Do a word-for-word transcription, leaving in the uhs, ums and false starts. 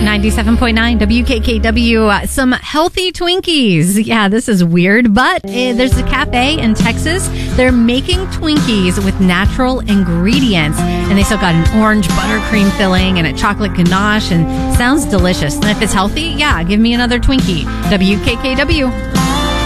ninety-seven point nine W K K W. Uh, some healthy Twinkies. Yeah, this is weird, but uh, there's a cafe in Texas. They're making Twinkies with natural ingredients, and they still got an orange buttercream filling and a chocolate ganache, and sounds delicious. And if it's healthy, yeah, give me another Twinkie. W K K W.